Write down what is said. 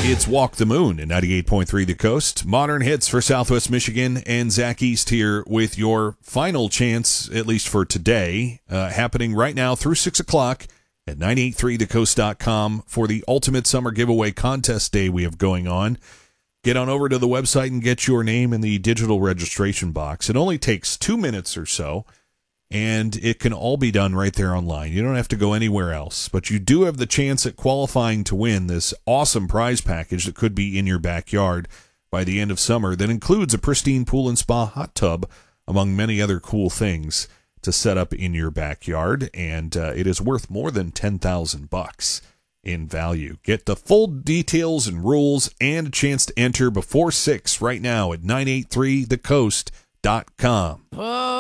It's Walk the Moon at 98.3 The Coast. Modern hits for Southwest Michigan, and Zach East here with your final chance, at least for today, happening right now through 6 o'clock at 983thecoast.com for the Ultimate Summer Giveaway Contest Day we have going on. Get on over to the website and get your name in the digital registration box. It only takes 2 minutes or so, and it can all be done right there online. You don't have to go anywhere else, but you do have the chance at qualifying to win this awesome prize package that could be in your backyard by the end of summer that includes a pristine pool and spa hot tub, among many other cool things to set up in your backyard, and it is worth more than $10,000 in value. Get the full details and rules and a chance to enter before 6 right now at 983thecoast.com.